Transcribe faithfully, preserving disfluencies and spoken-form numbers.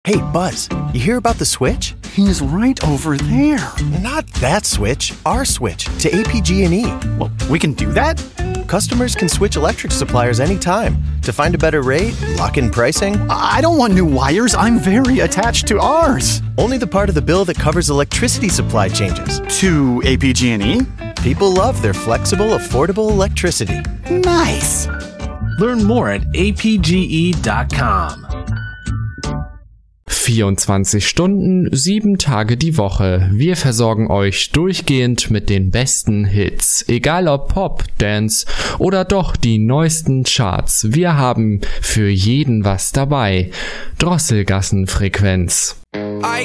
Hey, Buzz, you hear about the switch? He's right over there. Not that switch, our switch to A P G and E. Well, we can do that? Customers can switch electric suppliers anytime to find a better rate, lock in pricing. I don't want new wires. I'm very attached to ours. Only the part of the bill that covers electricity supply changes. To A P G and E? People love their flexible, affordable electricity. Nice. Learn more at a p g e dot com. vierundzwanzig Stunden, sieben Tage die Woche. Wir versorgen euch durchgehend mit den besten Hits. Egal ob Pop, Dance oder doch die neuesten Charts. Wir haben für jeden was dabei. Drosselgassenfrequenz. I